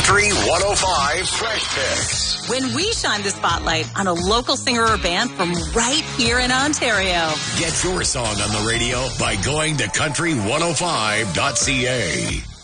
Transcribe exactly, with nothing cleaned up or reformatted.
Country one oh five Fresh Picks. When we shine the spotlight on a local singer or band from right here in Ontario. Get your song on the radio by going to country one oh five dot c a.